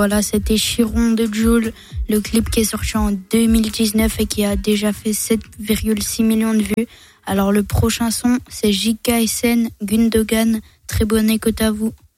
Voilà, c'était Chiron de Jul, le clip qui est sorti en 2019 et qui a déjà fait 7,6 millions de vues. Alors le prochain son, c'est JKSN, Gundogan. Très bonne écoute à vous.